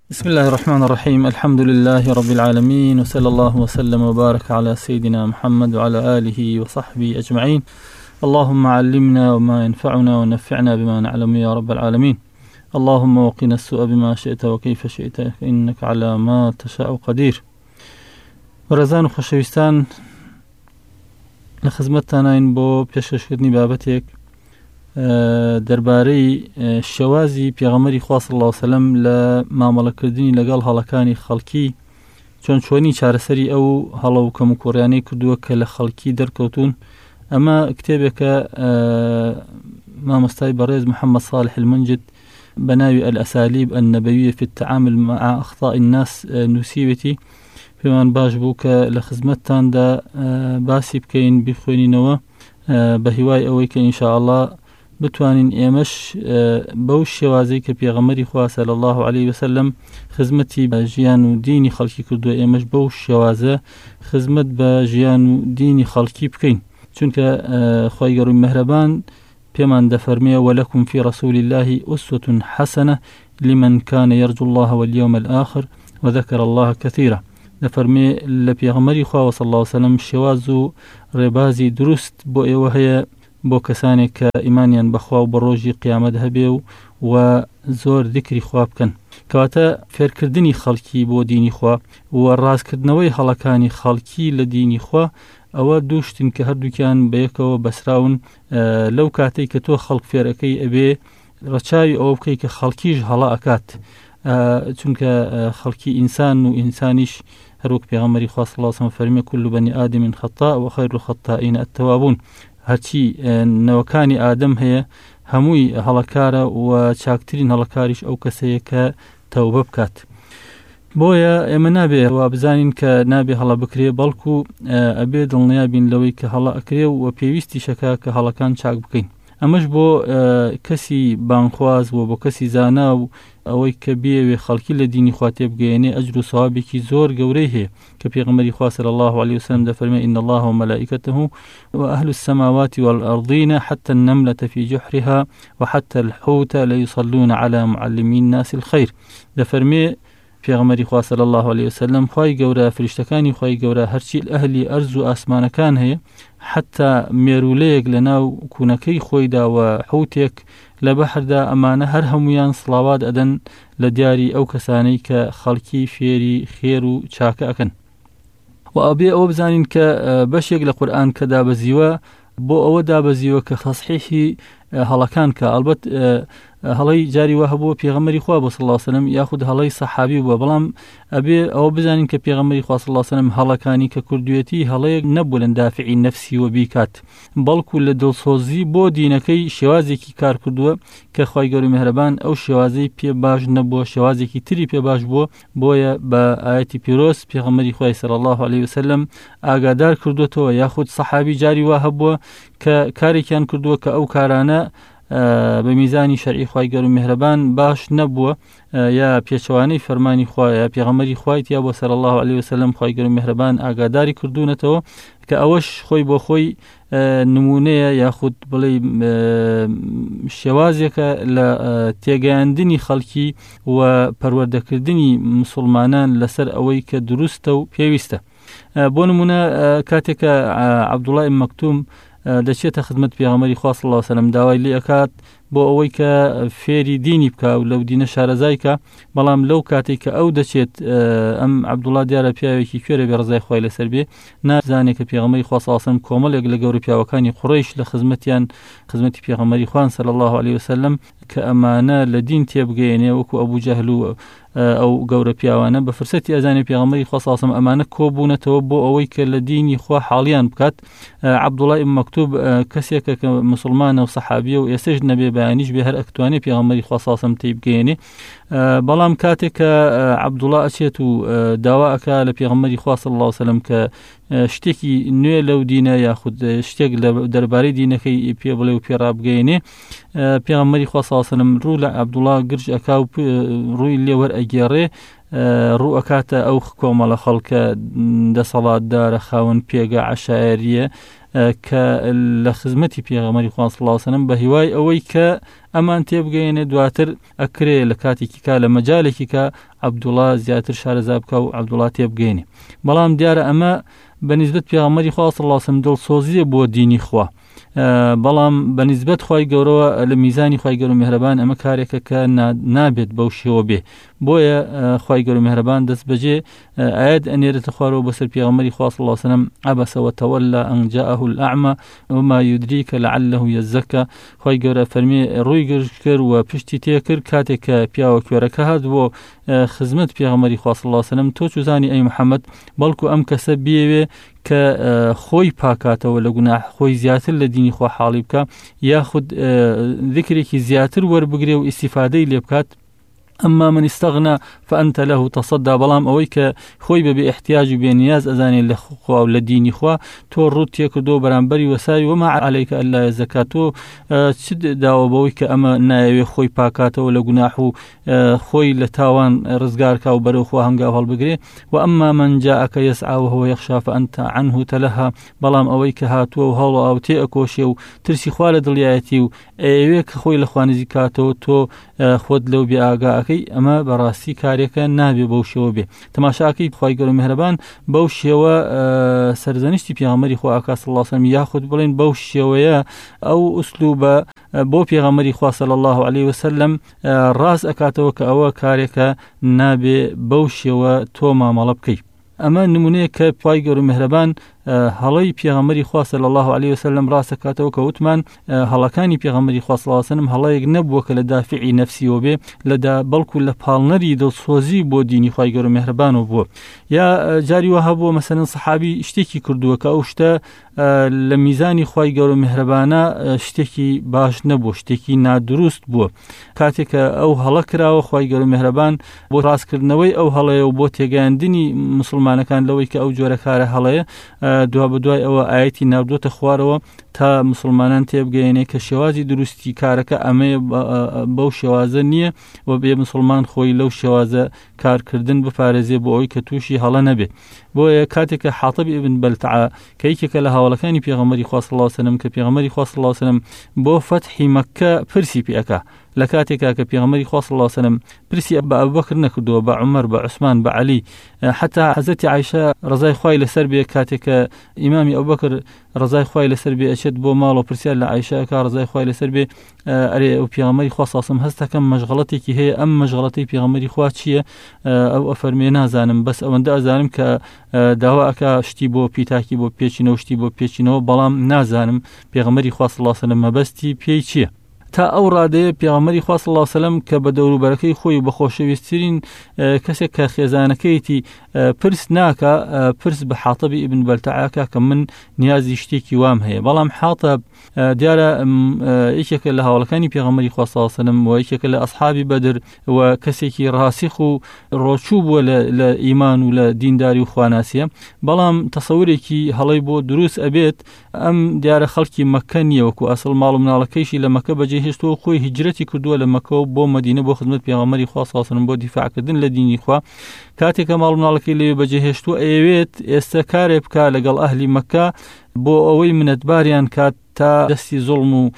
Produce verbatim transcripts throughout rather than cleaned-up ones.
بسم الله الرحمن الرحيم. الحمد لله رب العالمين، وصلى الله وسلم وبارك على سيدنا محمد وعلى آله وصحبه أجمعين. اللهم علمنا وما ينفعنا ونفعنا بما نعلم يا رب العالمين. اللهم وقنا السوء بما شئت وكيف شئت إنك على ما تشاء قدير. ورزان و خۆشەویستان، لە خزمەتتانین بۆ پێشکەشکردنی بابەتێک دەربارەی شێوازی پێغەمبەری خوا صلی الله علیه و سەلەم لە مامەڵەکردنی لەگەڵ هەڵەکانی خەڵکی، چۆن چۆنی چارەسەری ئەو هەڵە و کەم و کۆڕیانەی کردووە کە لە خەڵکی دەرکەوتون. ئەمە کتێبێکە مامۆستای بەڕێز محەممەد صالح المنجد بەناوی الأساليب النبوية في التعامل مع أخطاء الناس نووسیوێتی. پێمان باش بوو کە لە خزمەتتاندا باسی بکەین، بخوێنینەوە بە هیوای ئەوەی کە ئینشاءالله بتوانین ئێمەش بەو شێوازەی کە پێغەمبەری خوا صلی الله علیه وسلم خزمەتی بە ژیان و دینی خەڵکی کردووە، ئێمەش بەو شێوازە خزمەت بە ژیان و دینی خەڵکی بکەین. چونکە خوای گەورەی میهرەبان پێمان دەفەرمێ وەلەکم فی رسول الله ئوسوة حەسەنە لمن كان يرجو الله واليوم الآخر وذكر الله كثيرا. دەفەرمێ لە پێغەمبەری خوا صلی الله علیه وسلم شێواز و ڕێبازی دروست بۆ ئێوە هەیە، بۆ کەسانێک کە ئیمانیان بەخوا و بە ڕۆژی قیامەت هەبێ و و زۆر ذکری خوا بکەن. کەواتە فێرکردنی خەڵکی بۆ دینی خوا و ڕازکردنەوەی هەڵەکانی خەڵکی لە دینی خوا، ئەوە دوو شتن کە هەردووکیان بەیەکەوە بەسراون. لەو کاتەی کە تۆ خەڵک فێرەکەی ئەبێ ڕەچاوی ئەوە بکەی کە خەڵکیش هەڵە ئەکات، چونکە خەڵکی ئینسان و ئینسانیش هەروەک پێغەمبەری خوا صلی الله علیه و سەلەم فەرمێ كل بني آدم خطاء وخير الخطائين التوابون. هەرچی نەوەکانی ئادەم هەیە هەمووی هەڵەکارە و چاکترین هەڵەکاریش ئەو کەسەیە کە تەوبە بکات. بۆیە ئێمە نابێ وا بزانین کە نابێ هەڵە بکرێ، بەڵکو ئەبێ دڵنیابین لەوەی کە هەڵە ئەکرێ و پێویستی شەکە کە هەڵەکان چاک بکەین. ئەمەش بۆ کەسی بانخواز و بۆ کەسی زانا و ئەوەی کە بێوێ خەڵکی لە دینی خوا تێبگەێنێ ئەجر و سەوابێکی زۆر گەورەی هەیە کە پێغەمبەری خوا صلی الله علیه وسلم دەفەرمێ إن الله وملائكته وأهل السماوات والأرضين حتى النملة في جحرها وحتى الحوت ليصلون على معلمي الناس الخير. دەفەرمێ پێغەمبەری خوا صلی الله علیه وسلم خوای گەورە فریشتەکانی خوای گەورە هەرچی ئەهلی ئەرز و ئاسمانەکان هەیە، حتا مێرولەیەک لە ناو کوونەکەی خۆیدا و حوتێک لە بەحردا، ئەمانە هەر هەمویان سڵاوات ئەدەن لە دیاری ئەو کەسانەی کە خەڵکی فێری خێر و چاکە ئەکەن. و ئەبێ ئەوە بزانین کە بەشێک لە قورئان کە دابەزیوە بۆ ئەوە دابەزیوە کە تەصحیحی هەڵەکان کە ئەلبەت هەڵەی جاری وە هەبووە پێغەمبەری خوا بۆ صلی الله علیه وسلم یاخود هەڵەی سەحابی بووە، بەڵام ئەبێ ئەوە بزانین کە پێغەمبەری خوا صلی الله علیه وسلم هەڵەکانی کە کردوێتی هەڵەیەک نەبوو لە دافعی نەفسی و بیکات، بەڵکو لە دڵسۆزی بۆ دینەکەی شێوازێکی کار کردووە کە خوای گەورەی میهرەبان ئەو شێوازەی پێ باش نەبووە، شێوازێکی تری پێ باش بووە. بۆیە بە ئایەتی پیرۆز پێغەمبەری خوای صلی الله علیه وسلم ئاگادار کردوێتەوە، یاخود سەحابی جاری وا هەبووە کە کارێکیان کردووە کە ئەو کارانە بە میزانی شەرعی خوای گەورەی میهرەبان باش نەبووە، یا پێچەوانەی فەرمانی خوا یا پێغەمبەری خوای تیا بۆ صلی الله علیه وسلم خوای گەورەی میهرەبان ئاگاداری کردوونەتەوە کە ئەوەش خۆی بۆ خۆی نمونەیە یاخود بڵێ شێوازێکە لە تێگەیاندنی خەڵکی و پەروەردەکردنی مسلمانان لەسەر ئەوەی کە دروستە و پێویستە. بۆ نمونە کاتێکە عەبدوڵڵای مەکتوم دەچێتە خزمەت پێغەمبەری خوا صلی الله علیه وسلم داوای لێ ئەکات بۆ ئەوەی کە فێری دینی بکە و لەو دینە شارەزای کە، بەڵام لەو کاتێک کە ئەو دەچێت ئەم عەبدوڵڵا دیارە پیاوێکی کوێرە بێ ڕزای خوای لەسەر بێ، نازانێت کە پێغەمبەری خوا صلی الله علیه وسلم کۆمەڵێک لە گەورە پیاوەکانی قوڕەیش لە خزمەتیان خزمەتی پێغەمبەری خوا صلی الله علیه وسلم کە ئەمانە لە دین تێبگەێنێ وەکو ئەبوو جەهل و ئەو گەورە پیاوانە بە فرسەتی ئەزانی پێغەمبەری خوا صلی الله علیه وسلم ئەمانە کۆبوونەتەوە بۆ ئەوەی کە لە دینی خوا حاڵیان بکات. عەبدوڵڵای مەکتوب کەسێکە کە مسلمانە و سەحابیە و ئێستش نەبێ بەیانیش بێ هەر ئەتوانێت پێغەمبەری خوا صلی الله علیه وسلم تێبگەێنێ، بەڵام کاتێک کە عەبدوڵڵا ئەچێت و داوا ئەکا لە پێغەمبەری خوا صلی الله علیه وسلم کە شتێکی نوێ لەو دینە یاخود شتێک لە دەربارەی دینەکەی پێ بڵێ و پێ ڕابگەێنێ، پێغەمبەری خوا صلی الله علیه وسلم ڕوو لە عەبدوڵڵا گرژ ئەکا و ڕووی لێ وەرئەگێڕێ، ڕوو ئەکاتە ئەو کۆمەڵە خەڵکە دەسەڵاتدارە خاوەن پێگە عەشایریە کە لە خزمەتی پێغەمبەری خوا صلی الله علیه وسلم بە هیوای ئەوەی کە ئەمان تێبگەێنێ دواتر ئەکرێ لە کاتێکی کا لە مەجالێکی کە عەبدوڵڵا زیاتر شارەزا بکە و عەبدوڵڵا تێبگەێنێ. بەڵام دیارە ئەمە بەنسبەت پێغەمبەری خوا صلی الله علیه وسلم دڵسۆزیە بۆ دینی خوا، بەڵام بەنسبەت خوای گەورەوە لە میزانی خوای گەورە میهرەبان ئەمە کارێکە کە نابێت بەو شێوە بێ. بۆیە خوای گەورە میهرەبان دەست بەجێ ئاەت ئەنێرێتە خوارەوە بەسەر پێغەمبەری خوا صلی الله علیه وسلم عەبەسە وتەوەلە ئەن جاءه الأعمى وما يدريك لعله يزكى. خوای گەورە فەرمێ ڕووی گرت کرد و پشتی تێ کرد کاتێک کە پیاوە کوێرەکە هات بۆ خزمەت پێغەمبەری خوا صلی الله علیه وسلم، تۆ چوزانی ئەی محەممەد بەڵکو ئەم کەسە بێوێ کە خۆی پاکاتەوە لە گوناح، خۆی زیاتر لە دینی خوا حاڵی بکە، یاخود ذکرێکی زیاتر وەربگرێ و ئیسیفادەی لێ بکات. ئەمما من استغنا فأنت له تصدى. بەڵام ئەوەی کە خۆی بەبێ احتیاج و بێنیاز ئەزانێت لە خوا و لە دینی خوا، تۆ ڕوت تێکردۆ بەرامبەری وەساوی وما عليك ألا يزكى. تۆ چ داوە بەوەی کە ئەمە نایەوێ خۆی پاکاتەوە لە گوناح و خۆی لە تاوان ڕزگارکا و بەرەو خوا هەنگاو هەڵبگرێ. وأما من جاءك يسعى وهو يخشى فأنت عنه تلهى. بەڵام ئەوەی کە هاتووە و هەڵ ئاو تێ ئەکۆشێ و ترسی خوا لە دڵیایەتی و ئەوێ کە خۆی لە خوا نزیک کاتەوە، تۆ خۆت لەو بێ ئاگا ئەمە بەڕاستی کارێکە نابێ بەو شێوە بێ. تەماشاکەی خوای گەورە میهرەبان بەو شێوە سەرزەنیشتی پێغەمبەری خوا ئاکا صلی الله علیه وسلم، یاخود بڵێن بەو شێوەیە ئەو ئوسلوبە بۆ پێغەمبەری خوا صلی الله علیه وسلم ڕاست ئەکاتەوە کە ئەوە کارێکە نابێ بەو شێوە تۆ مامەڵە بکەی. ئەمە نمونەیە کە خوای گەورە میهرەبان هەڵەی پێغەمبەری خوا صلی الله علیه وسلم ڕاست ئەکاتەوە کە وتمان هەڵەکانی پێغەمبەری خوا صلی الله علیه وسلم هەڵەیەک نەبووە کە لە دافعی نەفسیەوە بێ، لەدا بەڵکو لە پاڵنەری دڵسۆزی بۆ دینی خوای گەورە میهرەبانەوە بووە. یا جاری وە هەبووە مەسەلەن سەحابی شتێکی کردووە کە ئەو شتە لە میزانی خوای گەورە میهرەبانە شتێکی باش نەبووە، شتێکی نادروست بووە. کاتێک کە ئەو هەڵە کراوە، خوای گەورە میهرەبان بۆ ڕاستکردنەوەی ئەو هەڵەیە و بۆ تێگەیاندنی مسلمانەکان لەوەی کە ئەو جۆرە کارە هەڵەیە، دوا بەدوای ئەوە ئاەتی ناودۆتە خوارەوە تا مسلمانان تێبگەێنێ کە شێوازی دروستی کارەکە ئەمەیە بەو شێوازە نییە و بێ مسلمان خۆی لەو شێوازە کارکردن بپارێزێ بۆ ئەوەی کە تووشی هەڵە نەبێت. بۆیە کاتێک کە حاتب ئیبن بەلتعا کە یەکێکە لە هاوڵەکانی پێغەمبەری خوا صلی الله علیه وسلم کە پێغەمبەری خوا صلی الله علیه وسلم بۆ فەتحی مەککە پرسی پێ ئەکا، لە کاتێکا کە پێغەمبەری خوا صلی الله علیه وسلم پرسی بە ئەبوبەکر نەکردووە، بە عومەر، بە عوسمان، بە عەلی، حتا حەزەتی عایشە ڕەزای خوای لەسەر بێ کاتێک کە ئیمامی ئەبوبەکر ڕەزای خوای لەسەر بێ ئەچێت بۆ ماڵ و پرسیار لە عایشە ئەکا ڕەزای خوای لەسەر بێ، ئەرێ ئەو پێغەمبەری خوا صلی الله علیه وسلم هەستەکەم مەشغەڵەتێکی هەیە، ئەم مەشغەڵەتەی پێغەمبەری خوا چییە؟ ئەو ئەفەرمێ نازانم، بەس ئەوەندە ئەزانم کە داوا ئەکا شتی بۆ پیتاکی بۆ پێچینەوە، شتی بۆ پێچینەوە، بەڵام نازانم پێغەمبەری خوا صلی الله علیه وسلم مەبەستی پێی چییە. تا ئەو ڕادەیە پێغەمبەری خوا صلی الله علیه وسلم کە بە دەوروبەرەکەی خۆی بە خۆشەویستترین کەسێک کە خێزانەکەیەتی پرس ناکە، پرس بە حاتبی ئیبن بەلتعاکە کە من نیازی شتێکی وام هەیە. بەڵام حاتب دیارە یەکێکە لە هاوڵەکانی پێغەمبەری خوا صلی الله علیه وسلم و یەکێکە لە ئەصحابی بەدر و کەسێکی ڕاسخ و ڕۆچوو بووە لە ئیمان و لە دینداری و خواناسیە. بەڵام تەسەورێکی هەڵەی بۆ دروست ئەبێت، ئەم دیارە خەڵکی مەککە نییە، وەکو ئەسڵ ماڵ و مناڵەکەیشی لە مەککە بەجێ هێشتووە، خۆی هیجرەتی کردووە لە مەککە و بۆ مەدینە بۆ خزمەت پێغەمبەری خوا صلی الله علیه وسلم بۆ دیفاعکردن لە دینی خوا. کاتێکە ماڵ و مناڵەکەی لەوێ بەجێ هێشتووە، ئەیەوێت ئێستا کارێ بکا لەگەڵ ئەهلی مەککە بۆ ئەوەی منەتباریان کات تا دەستی زوڵم و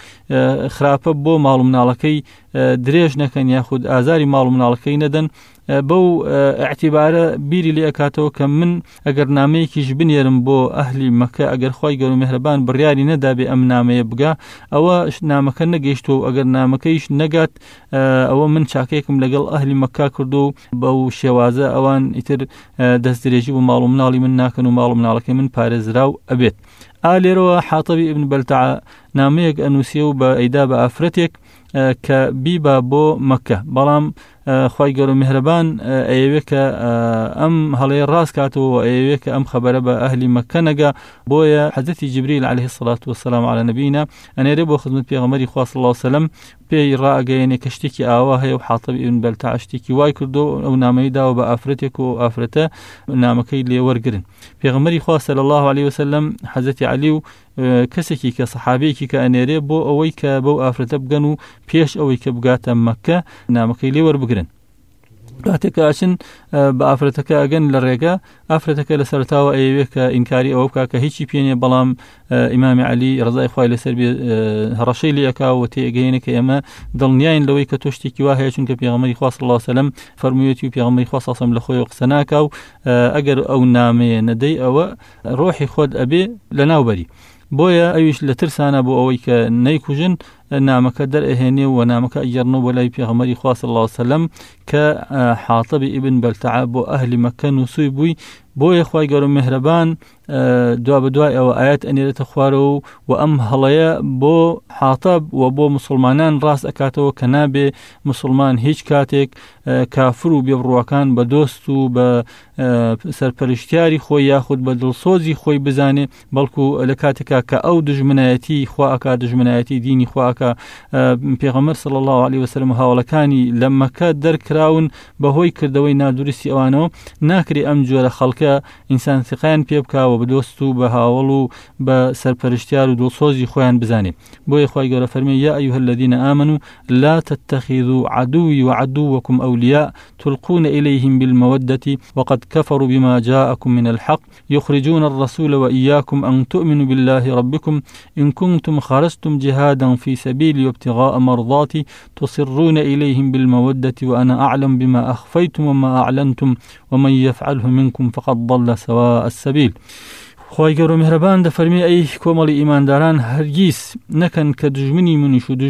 خراپە بۆ ماڵ و مناڵەکەی درێژ نەکەن یاخود ئازاری ماڵ و مناڵەکەی نەدەن. بەو ئەعتیبارە بیری لێ ئەکاتەوە کە من ئەگەر نامەیەکیش بنێرم بۆ ئەهلی مەککە، ئەگەر خوای گەورە میهرەبان بڕیاری نەدابێ ئەم نامەیە بگا، ئەوە نامەکە نەگەیشتوە و ئەگەر نامەکەیش نەگات، ئەوە من چاکەیەکم لەگەڵ ئەهلی مەککە کردو و بەو شێوازە ئەوان ئیتر دەست درێژی بۆ ماڵ و مناڵی من ناکەن و ماڵ و مناڵەکەی من پارێزراو ئەبێت. ئالێرەوە حاتبی ئیبن بەلتعا نامەیەک ئەنووسیە و بە ئەیدا بە ئافرەتێک کە بیبا بۆ مەککە، بەڵام خوای گەورە میهرەبان ئەیەوێت کە ئەم هەڵەیە ڕاست کاتەوە، ئەیەوێت کە ئەم خەبەرە بە ئەهلی مەککە نەگا. بۆیە حەزەتی جیبریل عەلەیهی الصەلاة وەسسەلام عەلە نەبینا ئەنێرێ بۆ خزمەت پێغەمبەری خوا صلی الله علیه وسلم، پێی ڕائەگەیەنێ کە شتێکی ئاوا هەیە و حاتبی ئیبن بەلتعا شتێکی وای کردو، ئەو نامەی داوە بە ئافرەتێک و ئافرەتە نامەکەی لێ وەرگرن. پێغەمبەری خوا صلی الله علیه وسلم حەزەتی عەلی و کەسێکی کە سەحابەیەکی کە ئەنێرێ بۆ ئەوەی کە بەو ئافرەتە بگەن و پێش ئەوەی کە بگاتە مەککە نامەکەی لێ وەربگرن. کاتێکاشن بە ئافرەتەکە ئەگەن لە ڕێگە ئافرەتەکە لە سەرتاوە ئەیەوێ کە ئینکاری ئەوە بکە کە هیچی پێنیە، بەڵام ئیمامی عەلی ڕەزای خوای لەسەر بێ هەڕەشەی لێ ئەکا و تێگەیەنە کە ئێمە دڵنیاین لەوەی کە تۆ شتێکی وا هەیە، چونکە پێغەمبەری خوا صلی الله علیه و سلم فەرموویەتی و پێغەمبەری خوا صلی الله علیه و سلم لە خۆی قسە ناکا و ئەگەر ئەو نامەیە نەدەی ئەوە ڕۆحی خۆت ئەبێ لەناوبەری. بۆیە ئەویش لە ترسانە بۆ ئەوەی کە نەیکوژن نامەکە دەرئەهێنێ و نامەکە ئەگەڕنەوە بۆ لای پێغەمبەری خوا صلی الله علیه و سلم کە حاتب ئیبن بەلتەعە بۆ ئەهلی مەکە نووسووی بووی. بۆیە خوای گەورە میهرەبان دوا بەدوای ئەوە ئاەت ئەنێرێتە خوارەوە و ئەم هەڵەیە بۆ حاتب و بۆ مسلمانان ڕاست ئەکاتەوە کە نابێ مسلمان هیچ کاتێک کافر و بێبڕوەکان بە دۆست و بە سەرپەرشتیاری خۆی یاخود بە دڵسۆزی خۆی بزانێ، بەڵکو لە کاتێکا کە ئەو دژمنایەتی خوا ئەکا، دژمنایەتی دینی خوا ئەکا. پێغەمبەر صلی الله علیه و سلم هاوڵەکانی لە مەکە دەرکراون بەهۆی کردەوەی نادروستی ئەوانەوە، ناکرێ ئەم جۆرە خەڵکە ئینسان ثقیان پێ بکاوە بە دۆست و بە هاوڵ و بە سەرپەرشتیار و دڵسۆزی خۆیان بزانێ. بۆیە خوای گەورە فەرمێ یا ئەیها الذین آمنوا لا تتخذوا عدوي وعدوكم أولياء تلقون إليهم بالمودة وقد كفروا بما جاءكم من الحق يخرجون الرسول وإياكم أن تؤمنوا بالله ربكم إن كنتم خرجتم جهادا في سبيلي وابتغاء مرضاتي تصرون إليهم بالمودة وأنا أعلم بما أخفيتم وما أعلنتم ومن يفعله منكم فقد ضل سواء السبيل. خوای گەورە میهرەبان دەفەرمێ ئەی کۆمەڵی ئیمانداران هەرگیز نەکەن کە دژمنی منیش و